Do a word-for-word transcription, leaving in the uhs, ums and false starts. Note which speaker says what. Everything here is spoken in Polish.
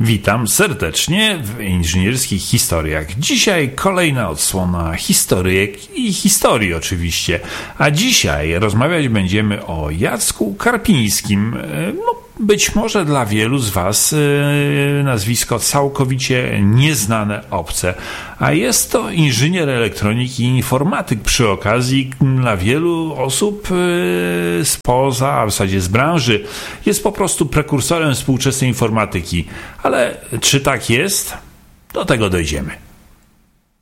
Speaker 1: Witam serdecznie w inżynierskich historiach. Dzisiaj kolejna odsłona historyjek i historii oczywiście. A dzisiaj rozmawiać będziemy o Jacku Karpińskim. No, być może dla wielu z Was nazwisko całkowicie nieznane, obce. A jest to inżynier elektroniki i informatyk przy okazji. Dla wielu osób spoza, a w zasadzie z branży, jest po prostu prekursorem współczesnej informatyki. Ale czy tak jest? Do tego dojdziemy.